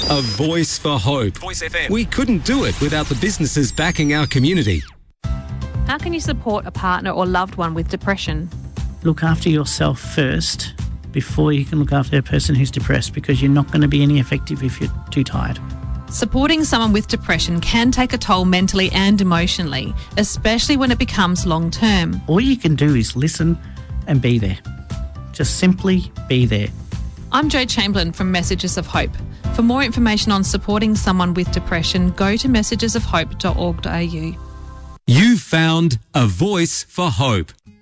A voice for hope. Voice FM. We couldn't do it without the businesses backing our community. How can you support a partner or loved one with depression? Look after yourself first before you can look after a person who's depressed, because you're not going to be any effective if you're too tired. Supporting someone with depression can take a toll mentally and emotionally, especially when it becomes long-term. All you can do is listen and be there. Just simply be there. I'm Jo Chamberlain from Messages of Hope. For more information on supporting someone with depression, go to messagesofhope.org.au. You found a voice for hope.